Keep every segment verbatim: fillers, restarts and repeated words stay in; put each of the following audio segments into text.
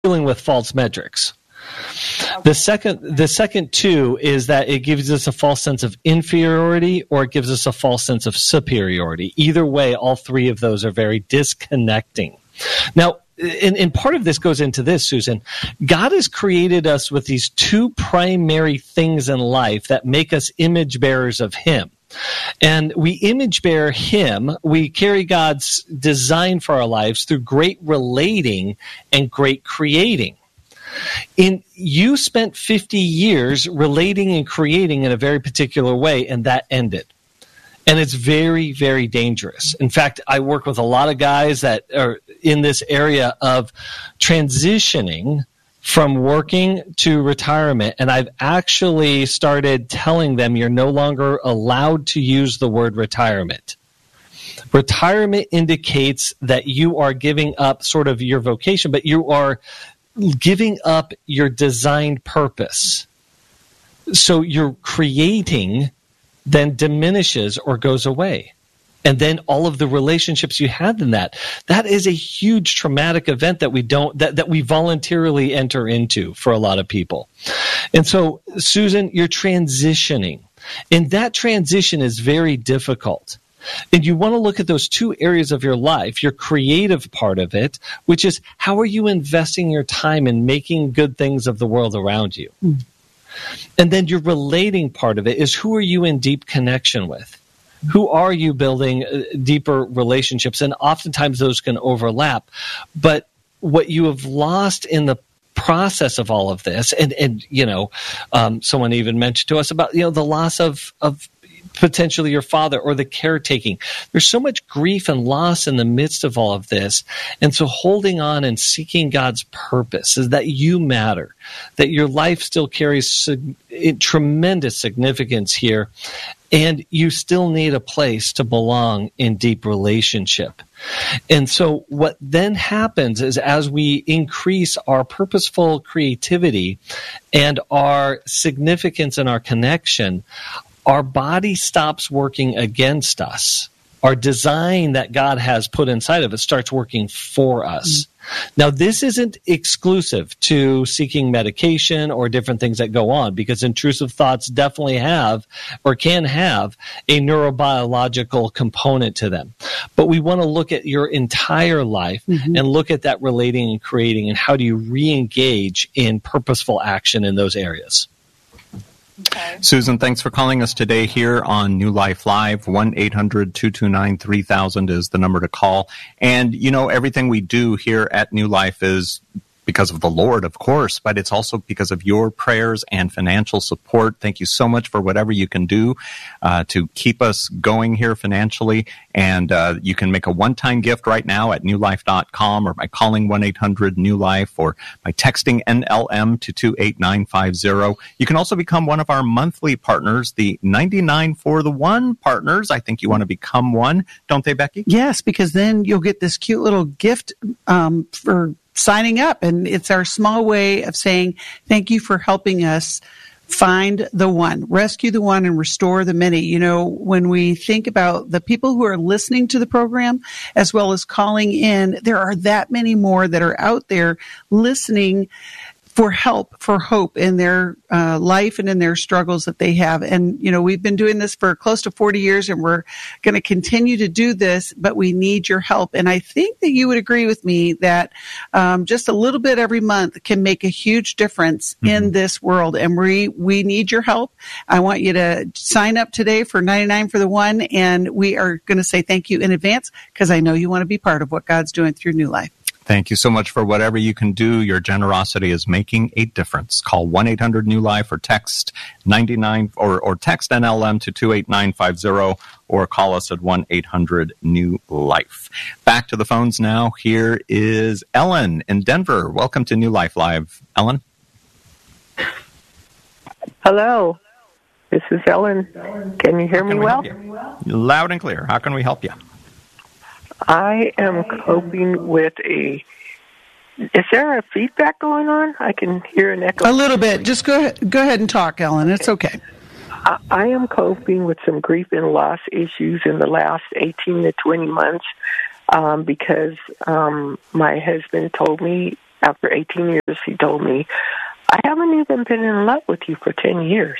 dealing with false metrics. The second, the second two is that it gives us a false sense of inferiority or it gives us a false sense of superiority. Either way, all three of those are very disconnecting. Now, and, and part of this goes into this, Susan. God has created us with these two primary things in life that make us image bearers of Him. And we image bear Him. We carry God's design for our lives through great relating and great creating. In you spent fifty years relating and creating in a very particular way, and that ended. And it's very, very dangerous. In fact, I work with a lot of guys that are in this area of transitioning from working to retirement, and I've actually started telling them you're no longer allowed to use the word retirement. Retirement indicates that you are giving up sort of your vocation, but you are giving up your designed purpose. So your creating then diminishes or goes away. And then all of the relationships you had in that, that is a huge traumatic event that we don't, that, that we voluntarily enter into for a lot of people. And so, Susan, you're transitioning. And that transition is very difficult. And you want to look at those two areas of your life, your creative part of it, which is how are you investing your time in making good things of the world around you? Mm. And then your relating part of it is who are you in deep connection with? Who are you building uh, deeper relationships? And oftentimes those can overlap. But what you have lost in the process of all of this, and, and you know, um, someone even mentioned to us about, you know, the loss of, of potentially your father or the caretaking. There's so much grief and loss in the midst of all of this. And so holding on and seeking God's purpose is that you matter, that your life still carries sig- tremendous significance here. And you still need a place to belong in deep relationship. And so what then happens is as we increase our purposeful creativity and our significance in our connection, our body stops working against us. Our design that God has put inside of it starts working for us. Mm-hmm. Now, this isn't exclusive to seeking medication or different things that go on, because intrusive thoughts definitely have or can have a neurobiological component to them. But we want to look at your entire life mm-hmm. and look at that relating and creating and how do you re-engage in purposeful action in those areas. Okay. Susan, thanks for calling us today here on New Life Live. one eight hundred two two nine three thousand is the number to call. And, you know, everything we do here at New Life is because of the Lord, of course, but it's also because of your prayers and financial support. Thank you so much for whatever you can do uh, to keep us going here financially. And uh, you can make a one-time gift right now at new life dot com or by calling one eight hundred new life or by texting N L M to two eight nine five zero. You can also become one of our monthly partners, the ninety-nine for the one partners. I think you want to become one, don't they, Becky? Yes, because then you'll get this cute little gift um, for signing up. And it's our small way of saying, thank you for helping us find the one, rescue the one, and restore the many. You know, when we think about the people who are listening to the program, as well as calling in, there are that many more that are out there listening for help, for hope in their uh, life and in their struggles that they have. And, you know, we've been doing this for close to forty years, and we're going to continue to do this, but we need your help. And I think that you would agree with me that um, just a little bit every month can make a huge difference mm-hmm. in this world. And we, we need your help. I want you to sign up today for ninety-nine for the one, and we are going to say thank you in advance because I know you want to be part of what God's doing through New Life. Thank you so much for whatever you can do. Your generosity is making a difference. Call one eight hundred new life or text ninety-nine or, or text N L M to two eight nine five zero or call us at one eight hundred new life. Back to the phones now. Here is Ellen in Denver. Welcome to New Life Live. Ellen? Hello. This is Ellen. Can you hear me we well? Loud and clear. How can we help you? I am coping with a... Is there a feedback going on? I can hear an echo. A little bit. Just go ahead, go ahead and talk, Ellen. It's okay. I, I am coping with some grief and loss issues in the last eighteen to twenty months um, because um, my husband told me after eighteen years, he told me, I haven't even been in love with you for ten years.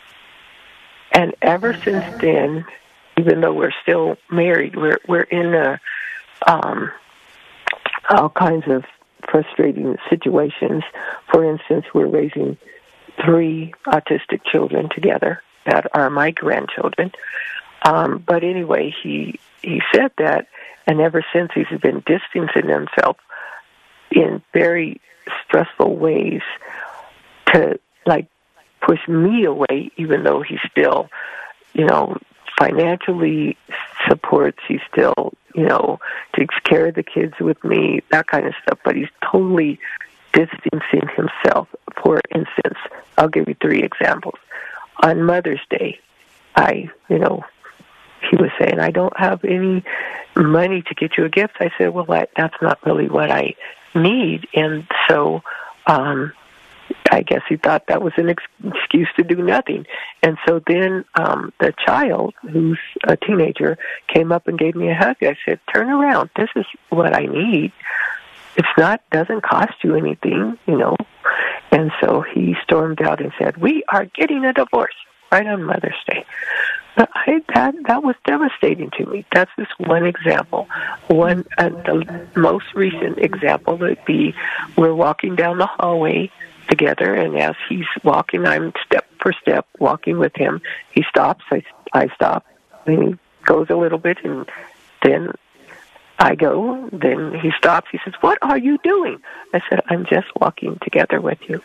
And ever since then, even though we're still married, we're we're in a, um, all kinds of frustrating situations. For instance, we're raising three autistic children together that are my grandchildren. Um, but anyway, he he said that, and ever since he's been distancing himself in very stressful ways to, like, push me away, even though he still, you know, financially supports, he still, you know, takes care of the kids with me, that kind of stuff, but he's totally distancing himself. For instance, I'll give you three examples. On Mother's Day, I, you know, he was saying, I don't have any money to get you a gift. I said, well, that, that's not really what I need. And so um, I guess he thought that was an ex- excuse to do nothing. And so then um, the child, who's a teenager, came up and gave me a hug. I said, turn around. This is what I need. It's not, doesn't cost you anything, you know. And so he stormed out and said, we are getting a divorce right on Mother's Day. I, that that was devastating to me. That's just one example. One, uh, the most recent example would be we're walking down the hallway together, and as he's walking, I'm step for step walking with him. He stops, I, I stop, and he goes a little bit, and then I go, then he stops. He says, what are you doing? I said, I'm just walking together with you.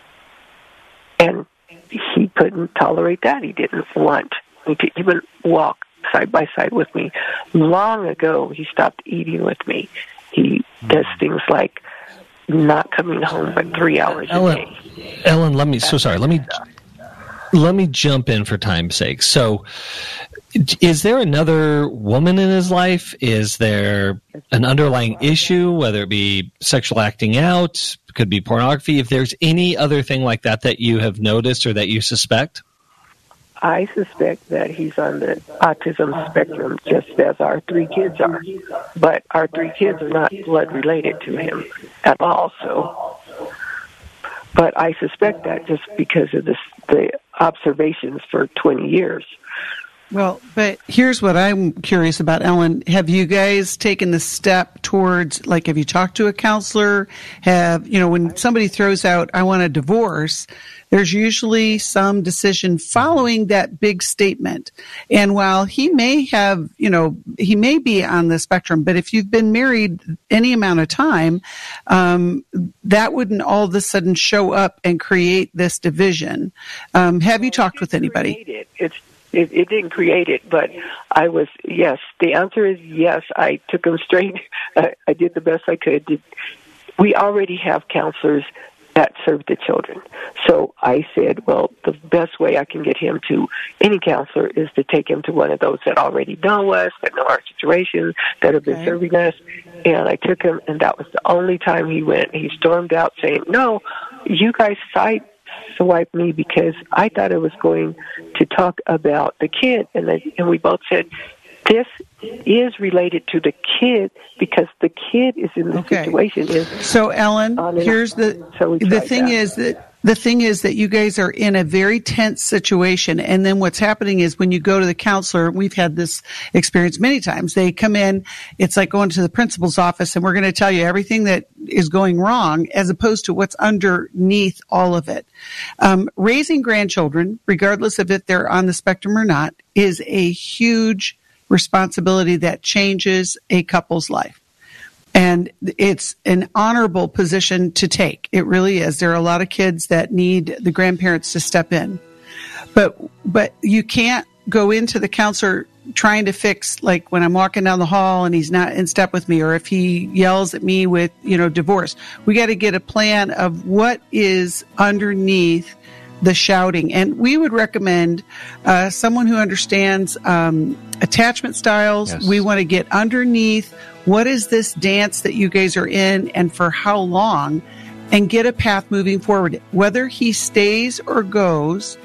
And he couldn't tolerate that. He didn't want me to even walk side by side with me. Long ago, he stopped eating with me. He does things like not coming home but three hours Ellen, a day. Ellen, let me, so sorry, let me, let me jump in for time's sake. So, is there another woman in his life? Is there an underlying issue, whether it be sexual acting out, could be pornography? If there's any other thing like that that you have noticed or that you suspect? I suspect that he's on the autism spectrum, just as our three kids are. But our three kids are not blood related to him at all. So, but I suspect that just because of this, the observations for twenty years. Well, but here's what I'm curious about, Ellen. Have you guys taken the step towards, like, have you talked to a counselor? Have, you know, when somebody throws out, I want a divorce, there's usually some decision following that big statement. And while he may have, you know, he may be on the spectrum, but if you've been married any amount of time, um, that wouldn't all of a sudden show up and create this division. Um, have you talked with anybody? It. It's It, it didn't create it, but I was, yes. The answer is yes. I took him straight. I, I did the best I could. Did, we already have counselors that serve the children. So I said, well, the best way I can get him to any counselor is to take him to one of those that already know us, that know our situation, that have been okay. serving us. And I took him, and that was the only time he went. He stormed out saying, no, you guys side swipe me because I thought I was going to talk about the kid, and then, and we both said this is related to the kid because the kid is in the okay. situation. Is so, Ellen, here's the so the thing that. is that. The thing is that you guys are in a very tense situation, and then what's happening is when you go to the counselor, we've had this experience many times, they come in, it's like going to the principal's office, and we're going to tell you everything that is going wrong as opposed to what's underneath all of it. Um, raising grandchildren, regardless of if they're on the spectrum or not, is a huge responsibility that changes a couple's life. And it's an honorable position to take. It really is. There are a lot of kids that need the grandparents to step in. But but you can't go into the counselor trying to fix, like when I'm walking down the hall and he's not in step with me, or if he yells at me with, you know, divorce. We got to get a plan of what is underneath the shouting. And we would recommend uh, someone who understands um, attachment styles. Yes. We want to get underneath what is this dance that you guys are in and for how long, and get a path moving forward. Whether he stays or goes,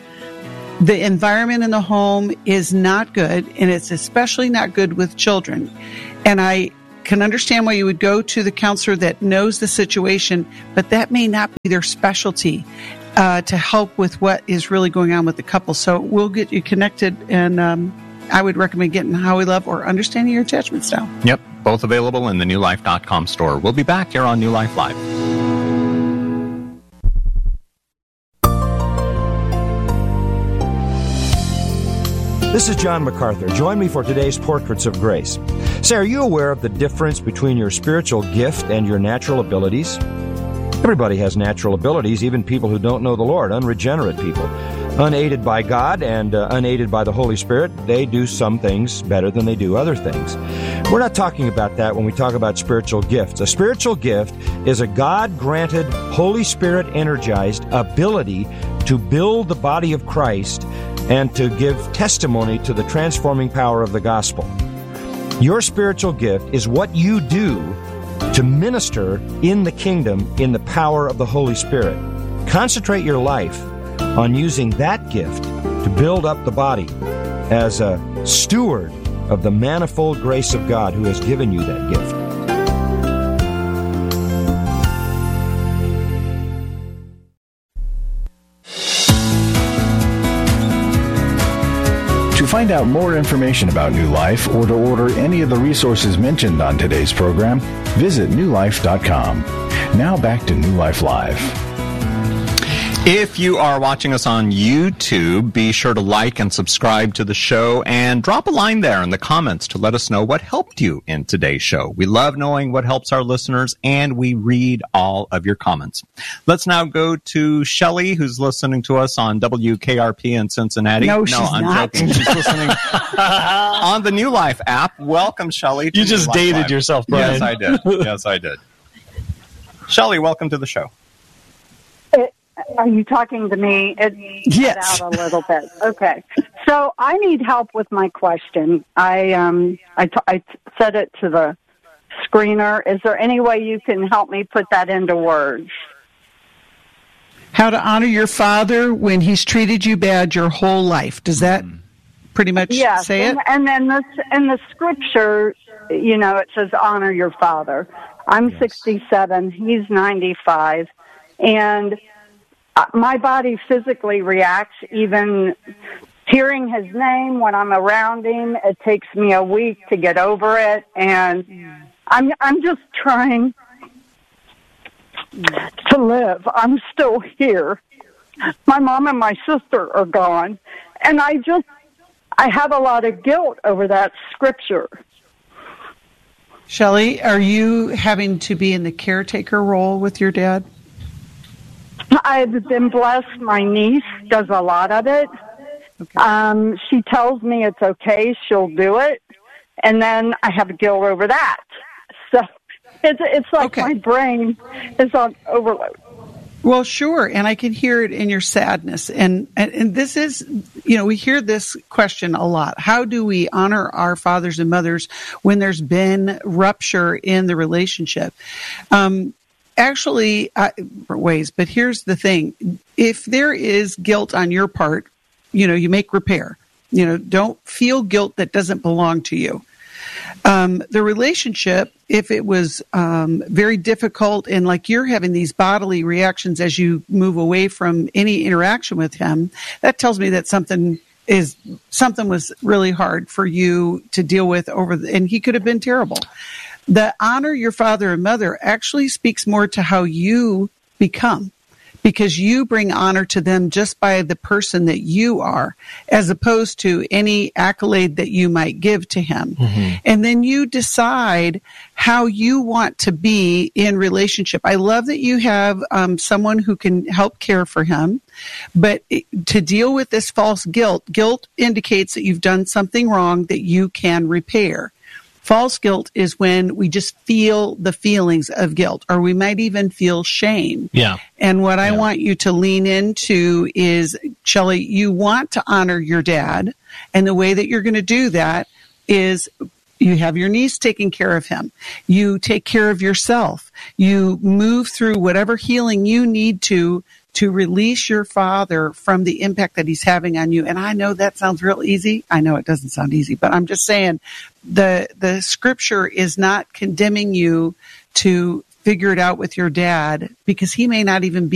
the environment in the home is not good, and it's especially not good with children. And I can understand why you would go to the counselor that knows the situation, but that may not be their specialty uh, to help with what is really going on with the couple. So we'll get you connected, and um, I would recommend getting How We Love or Understanding Your Attachment Style. Yep, both available in the new life dot com store. We'll be back here on New Life Live. This is John MacArthur. Join me for today's Portraits of Grace. Say, are you aware of the difference between your spiritual gift and your natural abilities? Everybody has natural abilities, even people who don't know the Lord, unregenerate people. Unaided by God and uh, unaided by the Holy Spirit, they do some things better than they do other things. We're not talking about that when we talk about spiritual gifts. A spiritual gift is a God-granted, Holy Spirit-energized ability to build the body of Christ and to give testimony to the transforming power of the gospel. Your spiritual gift is what you do to minister in the kingdom in the power of the Holy Spirit. Concentrate your life on using that gift to build up the body as a steward of the manifold grace of God who has given you that gift. To find out more information about New Life or to order any of the resources mentioned on today's program, visit new life dot com. Now back to New Life Live. If you are watching us on YouTube, be sure to like and subscribe to the show and drop a line there in the comments to let us know what helped you in today's show. We love knowing what helps our listeners, and we read all of your comments. Let's now go to Shelley, who's listening to us on W K R P in Cincinnati. No, she's no I'm not. joking. She's listening on the New Life app. Welcome, Shelley. You just dated Live. yourself, Brian. Yes, I did. Yes, I did. Shelley, welcome to the show. Are you talking to me? It Yes. cut out a little bit. Okay. So I need help with my question. I um I, t- I t- said it to the screener. Is there any way you can help me put that into words? How to honor your father when he's treated you bad your whole life. Does that pretty much Yes. say it? And, and then this in the scripture, you know, it says honor your father. I'm Yes. sixty-seven. He's ninety-five, and my body physically reacts, even hearing his name when I'm around him. It takes me a week to get over it, and I'm I'm just trying to live. I'm still here. My mom and my sister are gone, and I just I have a lot of guilt over that scripture. Shelley, are you having to be in the caretaker role with your dad? I've been blessed. My niece does a lot of it. Okay. Um, she tells me it's okay. She'll do it. And then I have guilt over that. So it's, it's like Okay. my brain is on overload. Well, sure, and I can hear it in your sadness. And, and and this is, you know, we hear this question a lot. How do we honor our fathers and mothers when there's been rupture in the relationship? Um, actually, uh, ways, but here's the thing. If there is guilt on your part, you know, you make repair. You know, don't feel guilt that doesn't belong to you. Um, the relationship, if it was um, very difficult and like you're having these bodily reactions as you move away from any interaction with him, that tells me that something is something was really hard for you to deal with over, the, and he could have been terrible. The honor your father and mother actually speaks more to how you become, because you bring honor to them just by the person that you are, as opposed to any accolade that you might give to him. Mm-hmm. And then you decide how you want to be in relationship. I love that you have um, someone who can help care for him, but it, to deal with this false guilt, guilt indicates that you've done something wrong that you can repair. False guilt is when we just feel the feelings of guilt, or we might even feel shame. Yeah. And what I yeah. want you to lean into is, Shelley, you want to honor your dad. And the way that you're going to do that is you have your niece taking care of him. You take care of yourself. You move through whatever healing you need to to release your father from the impact that he's having on you. And I know that sounds real easy. I know it doesn't sound easy, but I'm just saying the the scripture is not condemning you to figure it out with your dad, because he may not even be